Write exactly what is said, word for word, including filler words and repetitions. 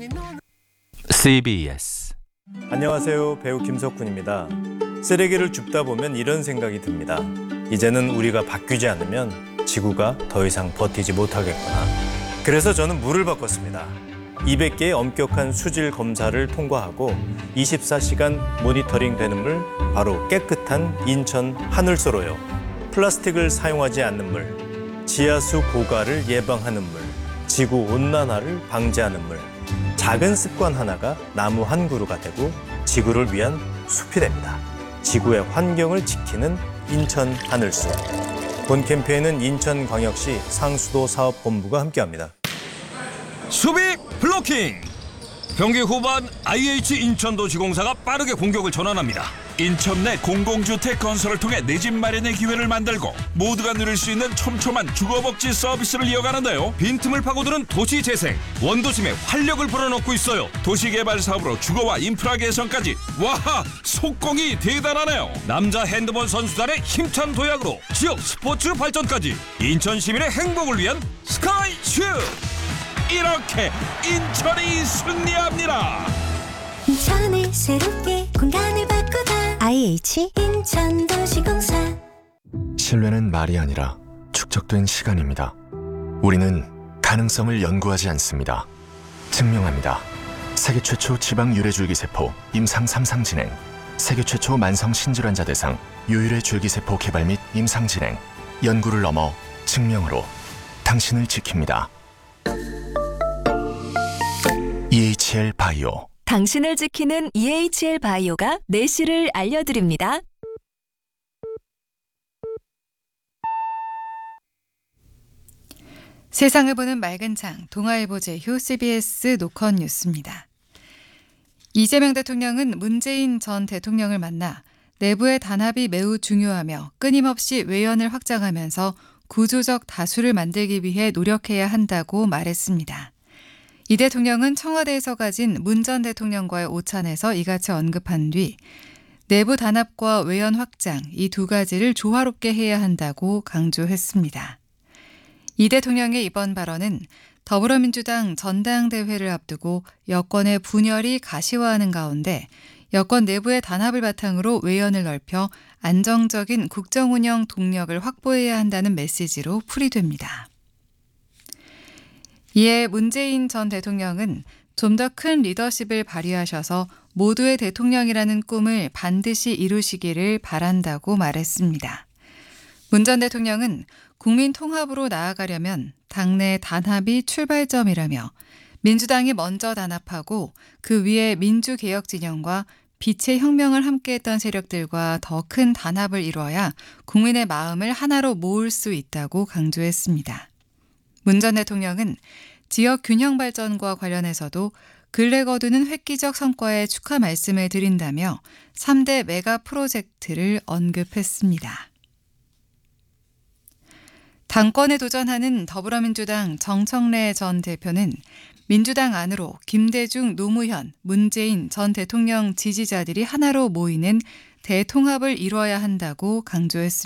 씨비에스 안녕하세요. 배우 김석훈입니다. 쓰레기를 줍다 보면 이런 생각이 듭니다. 이제는 우리가 바뀌지 않으면 지구가 더 이상 버티지 못하겠구나. 그래서 저는 물을 바꿨습니다. 이백 개의 엄격한 수질 검사를 통과하고 이십사 시간 모니터링 되는 물, 바로 깨끗한 인천 하늘소로요. 플라스틱을 사용하지 않는 물, 지하수 고갈을 예방하는 물, 지구 온난화를 방지하는 물. 작은 습관 하나가 나무 한 그루가 되고 지구를 위한 숲이 됩니다. 지구의 환경을 지키는 인천 하늘소. 본 캠페인은 인천광역시 상수도 사업본부가 함께합니다. 수비 블로킹! 경기 후반 아이에이치 인천도시공사가 빠르게 공격을 전환합니다. 인천 내 공공주택 건설을 통해 내 집 마련의 기회를 만들고 모두가 누릴 수 있는 촘촘한 주거복지 서비스를 이어가는데요. 빈틈을 파고드는 도시재생, 원도심에 활력을 불어넣고 있어요. 도시개발 사업으로 주거와 인프라 개선까지. 와하! 속공이 대단하네요. 남자 핸드볼 선수단의 힘찬 도약으로 지역 스포츠 발전까지. 인천 시민의 행복을 위한 스카이슈! 이렇게 인천이 승리합니다. 인천을 새롭게 공간을 바꾸다 아이에이치 인천도시공사. 신뢰는 말이 아니라 축적된 시간입니다. 우리는 가능성을 연구하지 않습니다. 증명합니다. 세계 최초 지방 유래줄기세포 임상 삼 상 진행, 세계 최초 만성 신질환자 대상 유일의 줄기세포 개발 및 임상 진행. 연구를 넘어 증명으로 당신을 지킵니다. 이에이치엘 바이오. 당신을 지키는 이에이치엘 바이오가 내실을 알려드립니다. 세상을 보는 맑은 창, 동아일보 제휴 씨비에스 노컷 뉴스입니다. 이재명 대통령은 문재인 전 대통령을 만나 내부의 단합이 매우 중요하며 끊임없이 외연을 확장하면서 구조적 다수를 만들기 위해 노력해야 한다고 말했습니다. 이 대통령은 청와대에서 가진 문 전 대통령과의 오찬에서 이같이 언급한 뒤 내부 단합과 외연 확장 이 두 가지를 조화롭게 해야 한다고 강조했습니다. 이 대통령의 이번 발언은 더불어민주당 전당대회를 앞두고 여권의 분열이 가시화하는 가운데 여권 내부의 단합을 바탕으로 외연을 넓혀 안정적인 국정운영 동력을 확보해야 한다는 메시지로 풀이됩니다. 이에 문재인 전 대통령은 좀 더 큰 리더십을 발휘하셔서 모두의 대통령이라는 꿈을 반드시 이루시기를 바란다고 말했습니다. 문 전 대통령은 국민 통합으로 나아가려면 당내 단합이 출발점이라며 민주당이 먼저 단합하고 그 위에 민주개혁 진영과 빛의 혁명을 함께했던 세력들과 더 큰 단합을 이뤄야 국민의 마음을 하나로 모을 수 있다고 강조했습니다. 문 전 대통령은 지역 균형 발전과 관련해서도 근래 거두는 획기적 성과에 축하 말씀을 드린다며 삼 대 메가 프로젝트를 언급했습니다. 당권에 도전하는 더불어민주당 정청래 전 대표는 민주당 안으로 김대중, 노무현, 문재인 전 대통령 지지자들이 하나로 모이는 대통합을 이뤄야 한다고 강조했습니다.